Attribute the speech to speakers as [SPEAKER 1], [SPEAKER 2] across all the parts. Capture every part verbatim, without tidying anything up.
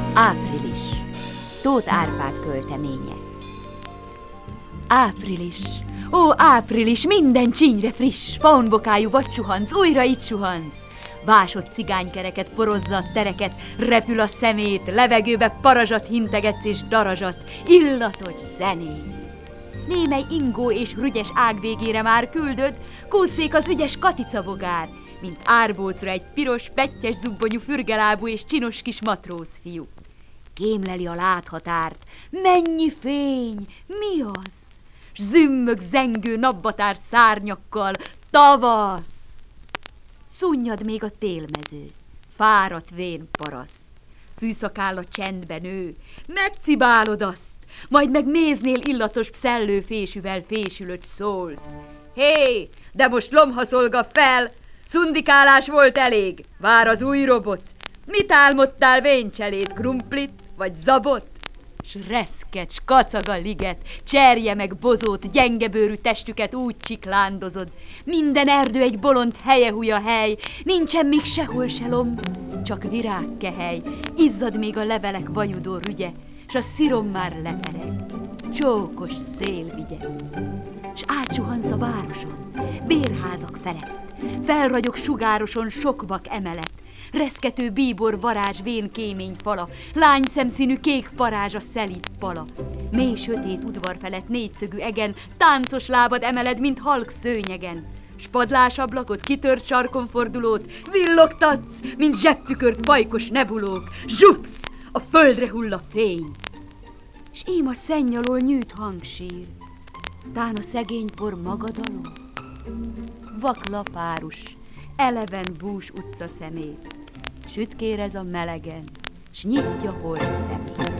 [SPEAKER 1] Április. Tóth Árpád költeménye. Április, ó április, minden csínyre friss, faunbokájú vagy suhansz, újra itt suhansz. Vásott cigánykereket porozza a tereket, repül a szemét, levegőbe parazsat hintegetsz és darazsat, illatos zenét. Némely ingó és rügyes ág végére már küldöd, kúszék az ügyes katicabogár, mint árbócra egy piros, pettyes zubbonyú, fürgelábú és csinos kis matróz fiú. Kémleli a láthatárt, mennyi fény, mi az? S zümmög zengő napbatár szárnyakkal, tavasz! Szunnyad még a télmező, fáradt vén paraszt. Fűszakáll a csendben ő, megcibálod azt, majd meg méznél illatos pszellő fésűvel fésülöd szólsz. Hé, de most lomhaszolga fel, szundikálás volt elég, vár az új robot. Mit álmodtál véncselét, krumplit vagy zabot? S reszket, s kacag a liget, cserje meg bozót, gyengebőrű testüket úgy csiklándozod. Minden erdő egy bolond helye-húja hely, nincsen még sehol se lomb, csak virágkehely. Izzad még a levelek vajudó rügye, s a szirom már lepereg, csókos szél vigye. S átsuhansz a városon, bérházak felett, felragyog sugároson sok vak emelet, reszkető bíbor varázs vén kémény fala, lány szemszínű kék parázs a szelíd pala. Mély sötét udvar felett négyszögű egen, táncos lábad emeled, mint halk szőnyegen. S padlás ablakot, kitört sarkon fordulót, villogtatsz, mint zsebtükört pajkos nebulók. Zsupsz, a földre hull a fény. S ím a szenny alól nyűt hangsír, tán a szegény por magadalom. Vaklapárus, eleven bús utca szemét, sütkérez a melegen, s nyitja hold szemét.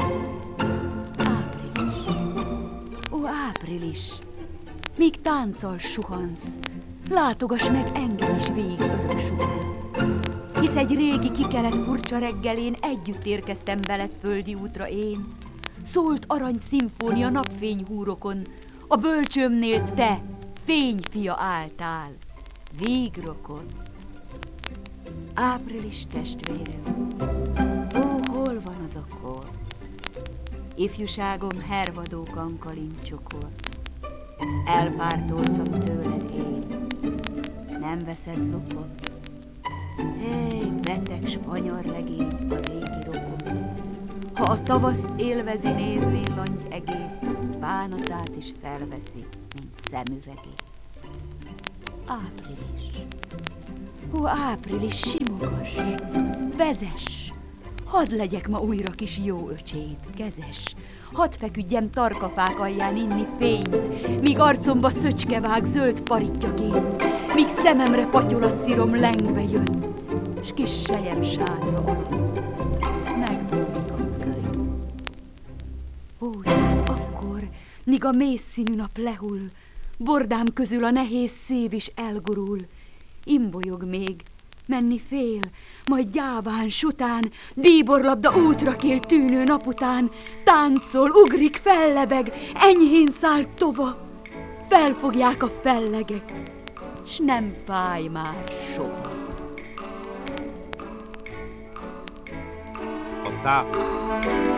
[SPEAKER 1] Április, ó április, míg tánccal suhansz, látogass meg engem is végig örök suhansz. Hisz egy régi kikelet furcsa reggelén együtt érkeztem veled földi útra én. Szólt arany szimfónia napfény húrokon, a bölcsőmnél te, fényfia álltál, vígrokon. Április testvérem, ó, hol van az a kor? Ifjúságom hervadó kankalin csokor. Elpártoltam tőled én, nem veszed zokon. Hé, beteg s fanyar legény a régi rokon. Ha a tavaszt élvezi nézvén langy egét, bánatát is felveszi, mint szemüvegét. Április, ó április, simogass, vezess, hadd legyek ma újra kis jó öcséd, kezes, hadd feküdjem tarkafák alján inni fényt, míg arcomba szöcske vág zöld paritjaként, míg szememre patyolatszírom lengve jön, s kis sejem sátra alatt megbújik a könyv. Ó, akkor, míg a mészszínű nap lehull, bordám közül a nehéz szív is elgurul, imbolyog még, menni fél, majd gyáván, sután, bíborlabda útra kél tűnő napután, táncol, ugrik, fellebeg, enyhén száll tova, felfogják a fellegek, s nem fáj már soha.
[SPEAKER 2] A táp